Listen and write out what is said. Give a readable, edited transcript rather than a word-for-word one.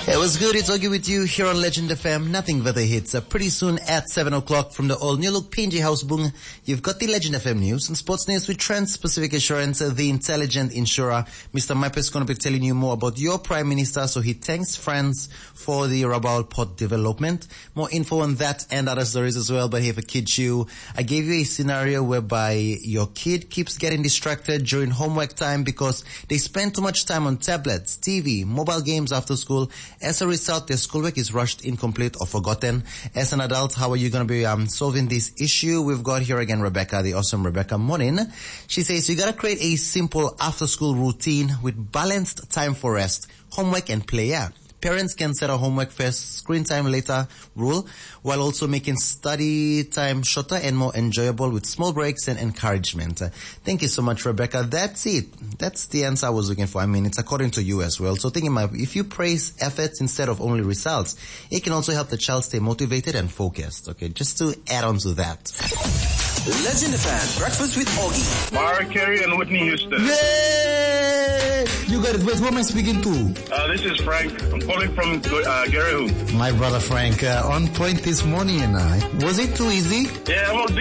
It was good. It's Augie with you here on Legend FM. Nothing but the hits. Pretty soon at 7 o'clock from the old New Look PNG House Bung, you've got the Legend FM news and sports news with Trans-Pacific Assurance, the intelligent insurer. Mr. Maipa is going to be telling you more about your Prime Minister, so he thanks friends for the Rabaul Port development. More info on that and other stories as well, but here for Kids You, I gave you a scenario whereby your kid keeps getting distracted during homework time because they spend too much time on tablets, TV, mobile games after school. As a result, their schoolwork is rushed, incomplete, or forgotten. As an adult, how are you going to be solving this issue? We've got here again Rebecca, the awesome Rebecca Morning. She says you got to create a simple after-school routine with balanced time for rest, homework, and play. Yeah. Parents can set a homework first, screen time later rule, while also making study time shorter and more enjoyable with small breaks and encouragement. Thank you so much, Rebecca. That's it. That's the answer I was looking for. I mean, it's according to you as well. So if you praise efforts instead of only results, it can also help the child stay motivated and focused. Okay, just to add on to that. Legend FM, Breakfast with Augie. Mariah Carey and Whitney Houston. Yay! You got it. Wait, who am I speaking to? This is Frank. I'm calling from Gary. My brother Frank, on point this morning. Was it too easy? Yeah, well,